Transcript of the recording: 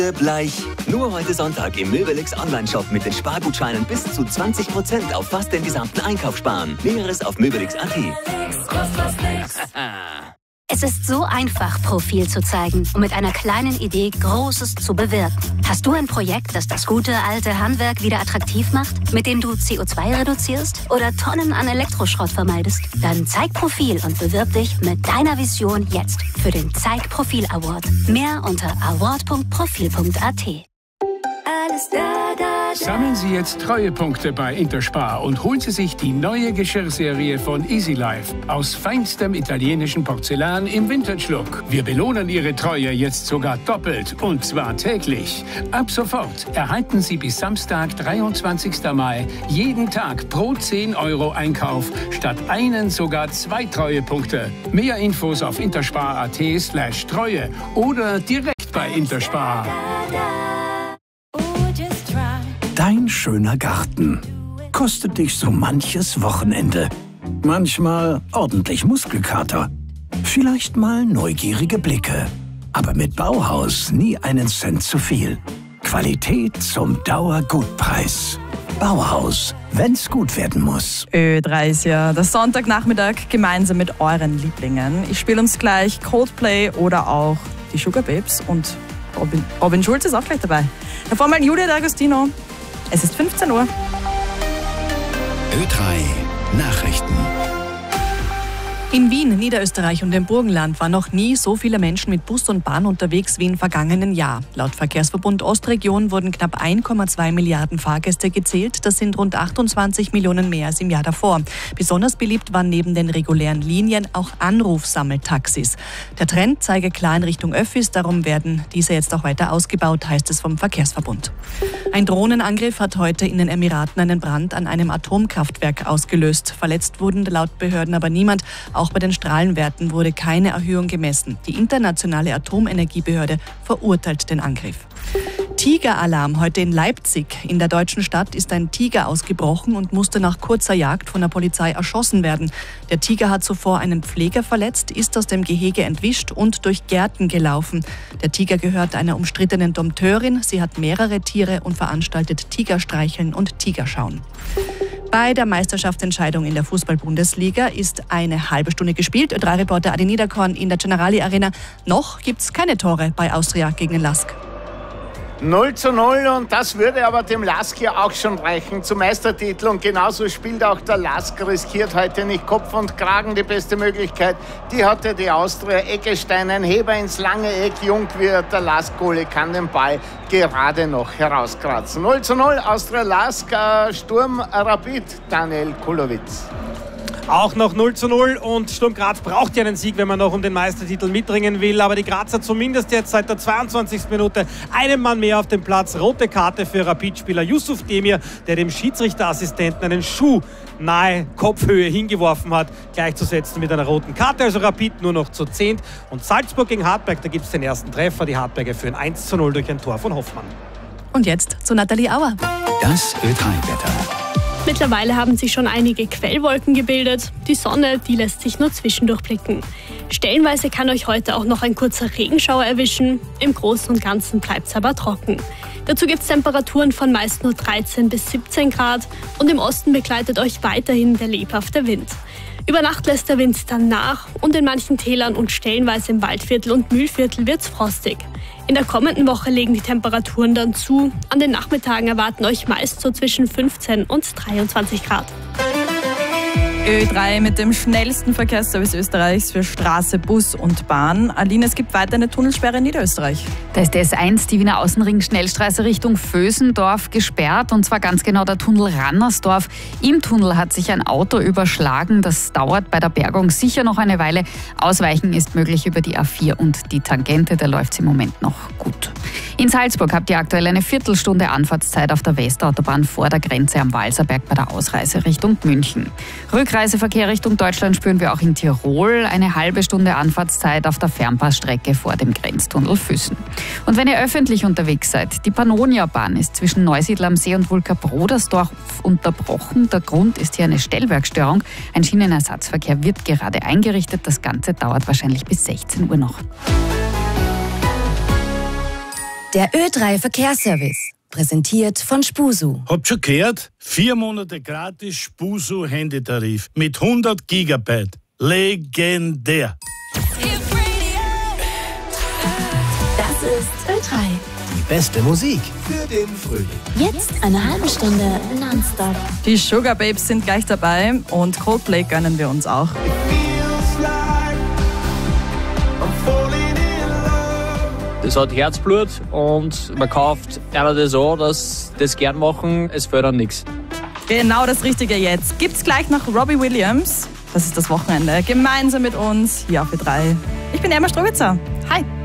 Bleich. Nur heute Sonntag im Möbelix Online-Shop mit den Spargutscheinen bis zu 20% auf fast den gesamten Einkauf sparen. Näheres auf möbelix.at. Es ist so einfach, Profil zu zeigen und mit einer kleinen Idee Großes zu bewirken. Hast du ein Projekt, das das gute alte Handwerk wieder attraktiv macht, mit dem du CO2 reduzierst oder Tonnen an Elektroschrott vermeidest? Dann zeig Profil und bewirb dich mit deiner Vision jetzt für den Zeig Profil Award. Mehr unter award.profil.at. Alles da. Sammeln Sie jetzt Treuepunkte bei Interspar und holen Sie sich die neue Geschirrserie von Easy Life aus feinstem italienischen Porzellan im Vintage-Look. Wir belohnen Ihre Treue jetzt sogar doppelt und zwar täglich. Ab sofort erhalten Sie bis Samstag, 23. Mai, jeden Tag pro 10 € Einkauf statt einen sogar 2 Treuepunkte. Mehr Infos auf interspar.at/Treue oder direkt bei Interspar. Dein schöner Garten kostet dich so manches Wochenende. Manchmal ordentlich Muskelkater. Vielleicht mal neugierige Blicke. Aber mit Bauhaus nie einen Cent zu viel. Qualität zum Dauergutpreis. Bauhaus, wenn's gut werden muss. Ö3 ist ja der Sonntagnachmittag gemeinsam mit euren Lieblingen. Ich spiele uns gleich Coldplay oder auch die Sugar Babes und Robin Schulz ist auch gleich dabei. Davor mal Julia D'Agostino. Es ist 15 Uhr. Ö3 Nachrichten. In Wien, Niederösterreich und im Burgenland waren noch nie so viele Menschen mit Bus und Bahn unterwegs wie im vergangenen Jahr. Laut Verkehrsverbund Ostregion wurden knapp 1,2 Milliarden Fahrgäste gezählt. Das sind rund 28 Millionen mehr als im Jahr davor. Besonders beliebt waren neben den regulären Linien auch Anrufsammeltaxis. Der Trend zeige klar in Richtung Öffis, darum werden diese jetzt auch weiter ausgebaut, heißt es vom Verkehrsverbund. Ein Drohnenangriff hat heute in den Emiraten einen Brand an einem Atomkraftwerk ausgelöst. Verletzt wurden laut Behörden aber niemand. Auch bei den Strahlenwerten wurde keine Erhöhung gemessen. Die internationale Atomenergiebehörde verurteilt den Angriff. Tigeralarm heute in Leipzig. In der deutschen Stadt ist ein Tiger ausgebrochen und musste nach kurzer Jagd von der Polizei erschossen werden. Der Tiger hat zuvor einen Pfleger verletzt, ist aus dem Gehege entwischt und durch Gärten gelaufen. Der Tiger gehört einer umstrittenen Dompteurin. Sie hat mehrere Tiere und veranstaltet Tigerstreicheln und Tigerschauen. Bei der Meisterschaftsentscheidung in der Fußball-Bundesliga ist eine halbe Stunde gespielt. Ö3-Reporter Adi Niederkorn in der Generali Arena. Noch gibt's keine Tore bei Austria gegen den LASK. 0:0 und das würde aber dem LASK ja auch schon reichen zum Meistertitel und genauso spielt auch der LASK, riskiert heute nicht Kopf und Kragen die beste Möglichkeit. Die hatte die Austria, Eggestein, ein Heber ins lange Eck, Jungwirth, der LASK-Goalie kann den Ball gerade noch herauskratzen. 0:0 Austria-LASK, Sturm Rapid, Daniel Kulowitz. Auch noch 0:0 und Sturm Graz braucht ja einen Sieg, wenn man noch um den Meistertitel mitringen will. Aber die Grazer zumindest jetzt seit der 22. Minute einen Mann mehr auf dem Platz. Rote Karte für Rapid-Spieler Yusuf Demir, der dem Schiedsrichterassistenten einen Schuh nahe Kopfhöhe hingeworfen hat, gleichzusetzen mit einer roten Karte. Also Rapid nur noch zu 10. Und Salzburg gegen Hartberg, da gibt es den ersten Treffer. Die Hartberger führen 1:0 durch ein Tor von Hoffmann. Und jetzt zu Nathalie Auer. Das Ö3-Wetter. Mittlerweile haben sich schon einige Quellwolken gebildet. Die Sonne, die lässt sich nur zwischendurch blicken. Stellenweise kann euch heute auch noch ein kurzer Regenschauer erwischen. Im Großen und Ganzen bleibt es aber trocken. Dazu gibt es Temperaturen von meist nur 13 bis 17 Grad und im Osten begleitet euch weiterhin der lebhafte Wind. Über Nacht lässt der Wind dann nach und in manchen Tälern und stellenweise im Waldviertel und Mühlviertel wird es frostig. In der kommenden Woche legen die Temperaturen dann zu. An den Nachmittagen erwarten euch meist so zwischen 15 und 23 Grad. Ö3 mit dem schnellsten Verkehrsservice Österreichs für Straße, Bus und Bahn. Aline, es gibt weiter eine Tunnelsperre in Niederösterreich. Da ist der S1, die Wiener Außenring-Schnellstraße Richtung Vösendorf gesperrt und zwar ganz genau der Tunnel Rannersdorf. Im Tunnel hat sich ein Auto überschlagen. Das dauert bei der Bergung sicher noch eine Weile. Ausweichen ist möglich über die A4 und die Tangente. Da läuft es im Moment noch gut. In Salzburg habt ihr aktuell eine Viertelstunde Anfahrtszeit auf der Westautobahn vor der Grenze am Walserberg bei der Ausreise Richtung München. Rückreiseverkehr Richtung Deutschland spüren wir auch in Tirol. Eine halbe Stunde Anfahrtszeit auf der Fernpassstrecke vor dem Grenztunnel Füssen. Und wenn ihr öffentlich unterwegs seid, die Pannonia-Bahn ist zwischen Neusiedl am See und Wulka-Brodersdorf unterbrochen. Der Grund ist hier eine Stellwerkstörung. Ein Schienenersatzverkehr wird gerade eingerichtet. Das Ganze dauert wahrscheinlich bis 16 Uhr noch. Der Ö3 Verkehrsservice. Präsentiert von Spusu. Habt schon gehört? 4 Monate gratis Spusu Handytarif mit 100 Gigabyte. Legendär. Das ist Ö3. Die beste Musik für den Frühling. Jetzt eine halbe Stunde nonstop. Die Sugar Babes sind gleich dabei und Coldplay gönnen wir uns auch. Das hat Herzblut und man kauft einer das an, dass das gern machen, es fördert nichts. Genau das Richtige jetzt. Gibt's gleich noch Robbie Williams. Das ist das Wochenende. Gemeinsam mit uns hier auf Ö3. Ich bin Emma Strowitzer. Hi.